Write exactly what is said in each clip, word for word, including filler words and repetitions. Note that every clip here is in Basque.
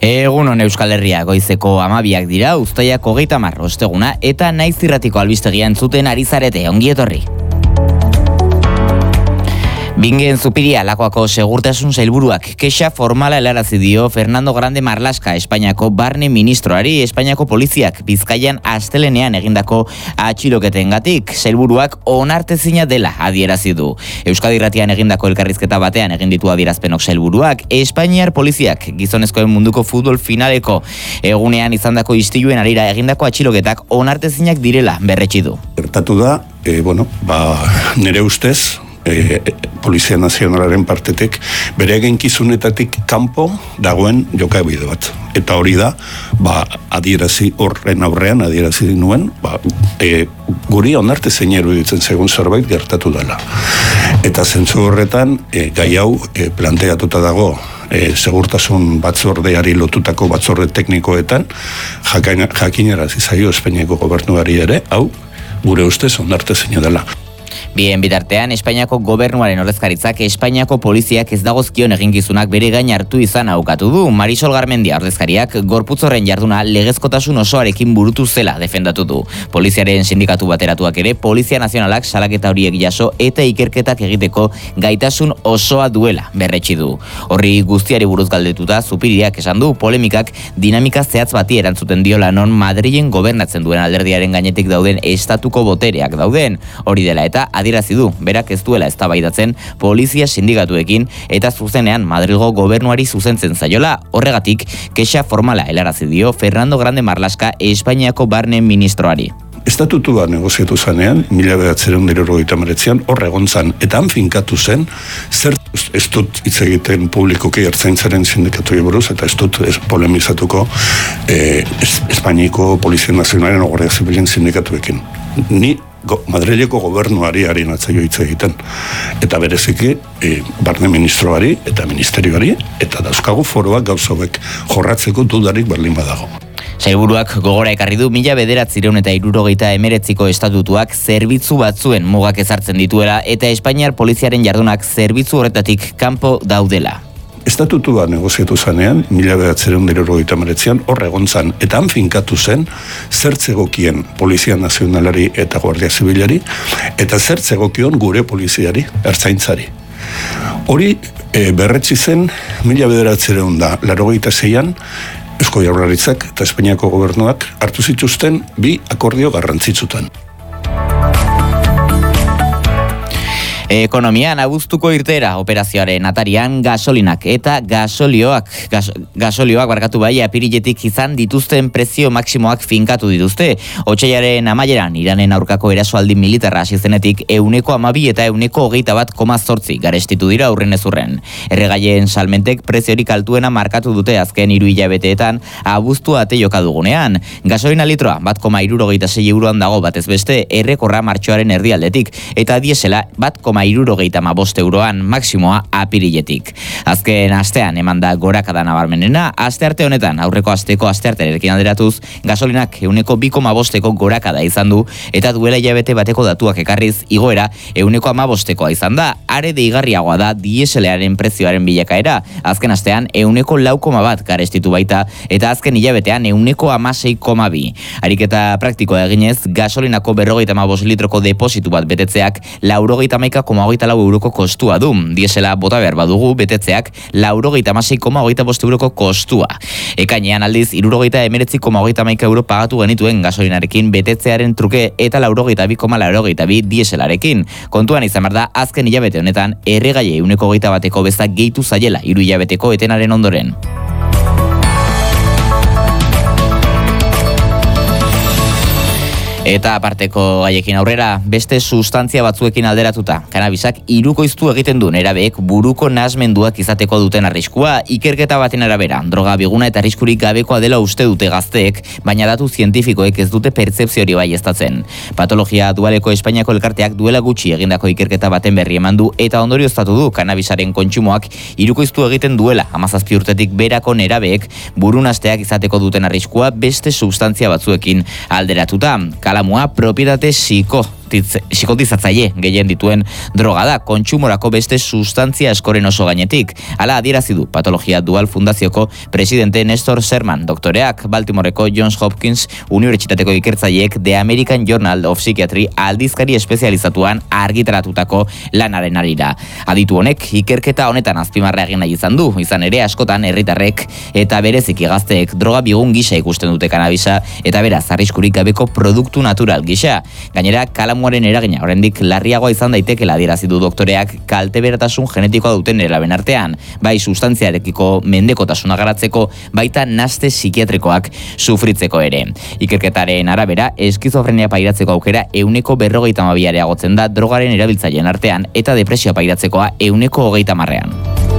Egunon Euskal Herria, goizeko hamabiak dira, uztaiak hogeita hamar osteguna eta Naiz irratiko albistegia entzuten ari zarete, ongi etorri. Bingen Zupiria Lakuako segurtasun sailburuak kexa formala helarazi dio Fernando Grande Marlaska Espainiako barne ministroari. Espainiako poliziak Bizkaian astelenean egindako atxiloketengatik sailburuak onartezina dela adierazi du. Euskadi Irratian egindako elkarrizketa batean egin ditu adierazpenok sailburuak. Espainiar poliziak gizonezkoen munduko futbol finaleko egunean izandako istiluen harira egindako atxiloketak onartezinak direla berretsi du. Gertatu da, e, bueno, ba, nire ustez, E, Polizia Nazionalaren partetek bere eginkizunetatik kanpo dagoen jokabide bat. Eta hori da, ba, adierazi horren aurrean, adierazi nuen, ba, e, guri onartezein eruditzen segun zerbait gertatu dela. Eta zentzu horretan, e, gai hau e, planteatuta dago e, segurtasun batzordeari lotutako batzorde teknikoetan, jakinarazi zaio Espainiako gobernuari ere, hau, gure ustez onartezein dela. Bien bitartean, Espainiako gobernuaren ordezkaritzak Espainiako poliziak ez dagozkion eginkizunak bere gain hartu izan aukatu du. Marisol Garmendia ordezkariak gorputzorren jarduna legezkotasun osoarekin burutu zela defendatu du. Poliziaren sindikatu bateratuak ere Polizia Nazionalak salaketa horiek jaso eta ikerketak egiteko gaitasun osoa duela berretsi du. Horri guztiari buruz galdetuta Zupiriak esan du polemikak dinamika zehatz bati erantzuten diola non Madrilen gobernatzen duen alderdiaren gainetik dauden estatuko botereak dauden. Hori dela eta adierazi du, berak ez duela eztabaidatzen polizia sindikatuekin eta zuzenean Madrilgo gobernuari zuzentzen zaiola. Horregatik, kexa formala helarazi dio Fernando Grande Marlaska Espainiako barne ministroari. Estatutua negoziatu zanean, mila bederatziehun eta hirurogeita hemeretzian hor egon zan, eta han finkatu zen, zer ez dut hitz egiten publikoki ertzaintzaren sindikatuei buruz, eta ez dut ez polemizatuko eh, Espainiako Polizia Nazionalaren o Guardia Zibilen sindikatuekin. Ni Go, Madrileko gobernuari ari natzaio hitz egiten. Eta bereziki, e, barne ministroari eta ministerioari, eta dauzkagu foroak gauzobek jorratzeko dudarik berdin badago. Sailburuak gogora ekarri du mila bederatziehun eta hirurogeita hemeretziko estatutuak zerbitzu batzuen mugak ezartzen dituela eta Espainiar poliziaren jardunak zerbitzu horretatik kanpo daudela. Estatutua negoziatu zanean, mila bederatziehun eta hirurogeita hemeretzian hor egon zan, eta han finkatu zen zertzegokien Polizia Nazionalari eta Guardia Zibilari, eta zertzegokion gure poliziari, ertzaintzari. Hori e, berretsi zen, mila bederatziehun eta laurogeita seian, Eusko Jaurlaritzak eta Espainiako gobernuak hartu zituzten bi akordio garrantzitsutan. Ekonomian abuztuko irtera operazioaren atarian gasolinak eta gasolioak gas, gasolioak barkatu bai apiriletik izan dituzten prezio maksimoak finkatu dituzte. Otsailaren amaieran Iranen aurkako erasoaldi militarra hasi zenetik ehuneko hamabi eta ehuneko hogeita bat koma zortzi garestitu dira aurrenez urren. Erregaien salmentek preziorik altuena markatu dute azken hiru hilabeteetan abuztua ate joka dugunean. Gasolina litroa bat koma hirurogeita sei euroan dago batez beste errekorra martxoaren erdialdetik eta diesela bat koma hirurogeita hamabost euroan maksimoa apiriletik. Azken astean eman da gorakada nabarmenena, astearte honetan aurreko asteko asteartearekin alderatuz gasolinak ehuneko bi koma bosteko gorakada izan du eta duela hilabete bateko datuak ekarriz igoera ehuneko hamabostekoa izan da. Are deigarriagoa da dieselearen prezioaren bilakaera. Azken astean ehuneko lau koma bat garestitu baita eta azken hilabetean ehuneko hamasei koma bi. Ariketa praktikoa eginez gasolinako berrogeita hamabost litroko depositu bat betetzeak laurogeita hamaika koma hogeita lau euroko kostua du. Diesela bota behar badugu betetzeak laurogeita hamasei koma hogeita bost euroko kostua. Ekainean aldiz hirurogeita hemeretzi koma hogeita hamaika euro pagatu genituen gasolinarekin betetzearen truke eta laurogeita bi koma laurogeita bi dieselarekin. Kontuan izan behar da azken hilabete honetan erregaile ehuneko hogeita bateko beza gehitu zaiela hiru hilabeteko etenaren ondoren. Eta aparteko gaiekin aurrera, beste sustantzia batzuekin alderatuta. Kanabisak hirukoiztu egiten du nerabeek buruko nahasmenduak izateko duten arriskua. Ikerketa baten arabera, droga biguna eta arriskurik gabekoa dela uste dute gazteek, baina datu zientifikoek ez dute pertzepzio hori baieztatzen. Patologia dualeko Espainiako elkarteak duela gutxi egindako ikerketa baten berri eman du eta ondorioztatu du kanabisaren kontsumoak hirukoiztu egiten duela. hamazazpi urtetik berako nerabeek burunasteak izateko duten arriskua beste sustantzia batzuekin alderatuta. Kalamua propietate psiko psikotizatzaile gehien dituen droga da, kontsumorako beste sustantzia askoren oso gainetik. Hala adierazi du Patologia Dual Fundazioko presidente Nestor Sherman, doktoreak Baltimoreko Johns Hopkins Unibertsitateko ikertzaileek The American Journal of Psychiatry aldizkari espezializatuan argitaratutako lanaren arira. Aditu honek ikerketa honetan azpimarra egin nahi izan du, izan ere askotan herritarrek eta bereziki gazteek droga bigun gisa ikusten dute kanabisa eta beraz arriskurik gabeko produktu natural gisa. Gainera, kalamuaren eragina oraindik larriagoa izan daitekeela adierazi du doktoreak kalteberatasun genetikoa duten neraben artean, bai substantziarekiko mendekotasuna garatzeko, baita naste psikiatrikoak sufritzeko ere. Ikerketaren arabera, eskizofrenia pairatzeko aukera euneko berrogeita hamabi areagotzen da drogaren erabiltzaileen artean eta depresioa pairatzekoa euneko hogeita hamarrean.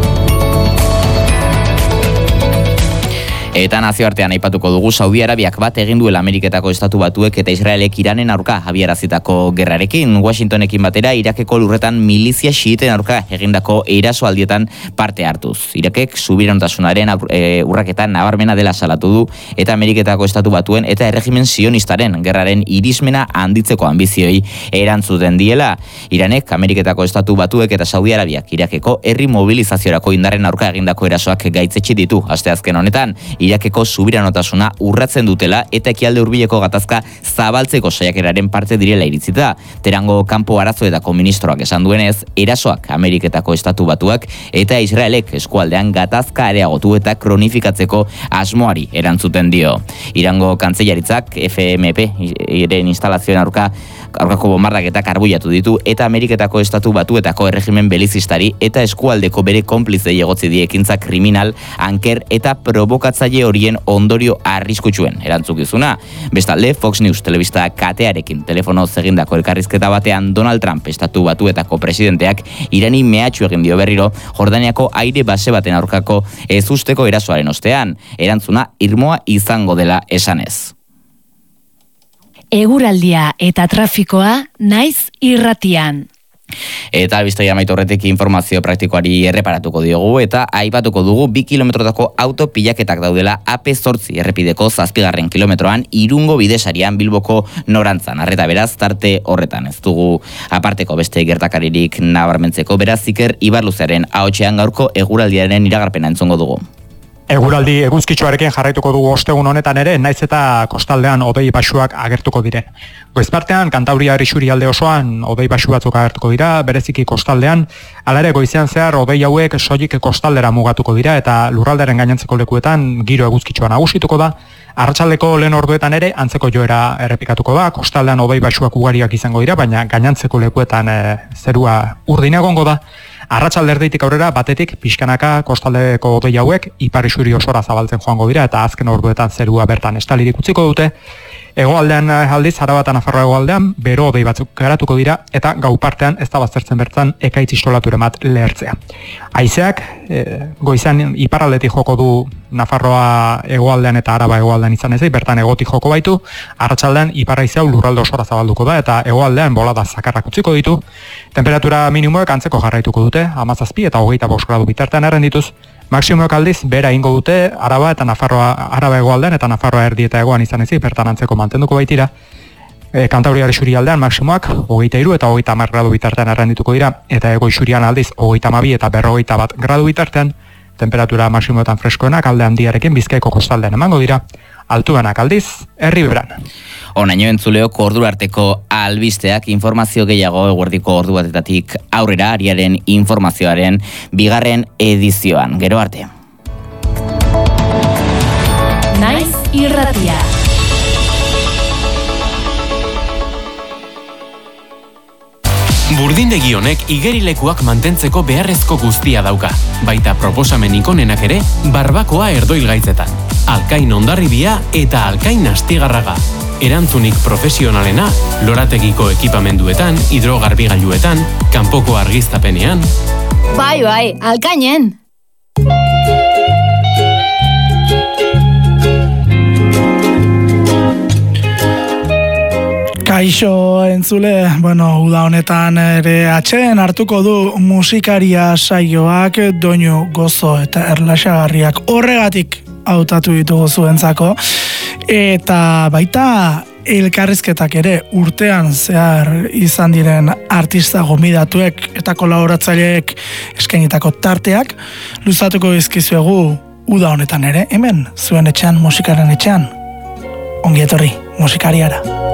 Eta nazioartean aipatuko dugu Saudi Arabiak bat egin duela Ameriketako Estatu Batuek eta Israelek Iranen aurka abiarazitako gerrarekin. Washingtonekin batera Irakeko lurretan milizia xiiten aurka egindako erasoaldietan parte hartuz. Irakek subiranotasunaren e, urraketan nabarmena dela salatu du eta Ameriketako Estatu Batuen eta erregimen sionistaren gerraren irismena handitzeko anbizioi erantzuten diela. Iranek Ameriketako Estatu Batuek eta Saudi Arabiak Irakeko herri mobilizaziorako indarren aurka egindako erasoak gaitzetsi ditu asteazken honetan. Irakeko subiranotasuna urratzen dutela eta ekialde hurbileko gatazka zabaltzeko saiakeraren parte direla iritzita. Terango kanpo arazoetako ministroak esan duenez, erasoak Ameriketako Estatu Batuak eta Israelek eskualdean gatazka areagotu eta kronifikatzeko asmoari erantzuten dio. Irango kantzellaritzak F M P eren instalazioen aurka aurkako bombardaketak arbuiatu ditu eta Ameriketako Estatu Batuetako erregimen belizistari eta eskualdeko bere konplizei egotzi die ekintza kriminal, anker eta provokatzaile horien ondorio arriskutsuen erantzukizuna. Bestalde, Fox News telebista katearekin telefonoz egindako elkarrizketa batean Donald Trump Estatu Batuetako presidenteak Irani mehatxu egin dio berriro Jordaniako aire base baten aurkako ezusteko erasoaren ostean, erantzuna irmoa izango dela esanez. Eguraldia eta trafikoa naiz irratian. Eta albistea amaitu horretik informazio praktikoari erreparatuko diogu eta aipatuko dugu bi kilometrotako auto pilaketak daudela A P zortzi errepideko zazpigarren kilometroan Irungo bidesarian Bilboko norantzan. Arreta beraz tarte horretan ez dugu aparteko beste gertakaririk nabarmentzeko, beraz Iker Ibarluzearen ahotsean gaurko eguraldiaren iragarpena entzongo dugu. Eguraldi eguzkitsuarekin jarraituko dugu ostegun honetan ere, naiz eta kostaldean hodei baxuak agertuko diren. Goizpartean, Kantabria isurialde osoan hodei baxu batzuk agertuko dira, bereziki kostaldean, hala ere goizean zehar hodei hauek soilik kostaldera mugatuko dira eta lurraldearen gainontzeko lekuetan giro eguzkitsua nagusituko da. Arratsaldeko lehen orduetan ere antzeko joera errepikatuko da, kostaldean hodei baxuak ugariak izango dira, baina gainontzeko lekuetan e, zerua urdin egongo da. Arratsalde erdeitik aurrera batetik pixkanaka kostaldeko hodei hauek ipar isuri osora zabaltzen joango dira eta azken orduetan zerua bertan estalirik utziko dute. Hegoaldean aldiz, Araba eta Nafarroa hegoaldean bero hodei batzuk garatuko dira eta gau partean ez da baztertzen bertan ekaitz istolaturen bat lehertzea. Haizeak e, goizan iparraldetik joko du Nafarroa hegoaldean eta Araba hegoaldean izan ezik, bertan egotik joko baitu, arratsaldean ipar haizea lurralde osora zabalduko da eta hegoaldean bolada zakarrak utziko ditu. Temperatura minimoek antzeko jarraituko dute, hamazazpi eta hogeita bost gradu bitartean errendituz. Maximoek aldiz, bera ingo dute, Araba eta Nafarroa, Araba hegoaldean eta Nafarroa erdi eta hegoan izan ezik, bertan antzeko mantenduko baitira. E, Kantabriar isurialdean maximoak hogeita hiru eta hogeita hamar gradu bitartean errendituko dira, eta hego isurian aldiz hogeita hamabi eta berrogeita bat gradu bitartean, temperatura maximoetan freskoenak alde handiarekin Bizkaiko kostaldean emango dira, altuenak aldiz, herriberan. Onaino entzuleok ordu arteko albisteak informazio gehiago eguerdiko ordu batetatik aurrera ariaren informazioaren bigarren edizioan. Gero arte. Naiz irratia. Burdindegi honek igerilekuak mantentzeko beharrezko guztia dauka. Baita proposamen ikonenak ere, barbakoa erdoilgaitzetan. Alkain Hondarribia eta Alkain Astigarraga. Erantzunik profesionalena, lorategiko ekipamenduetan, hidrogarbigailuetan, kanpoko argiztapenean. Bai, bai, Alkainen! Kaixo entzule, bueno, uda honetan ere atxeen hartuko du musikaria saioak doinu gozo eta erlaxagarriak horregatik hautatu ditugu zuentzako. Eta baita elkarrizketak ere urtean zehar izan diren artista gomidatuek eta kolaboratzaileek eskainitako tarteak luzatuko dizkizuegu uda honetan ere, hemen zuen etxean, musikaren etxean. Ongi etorri, musikariara.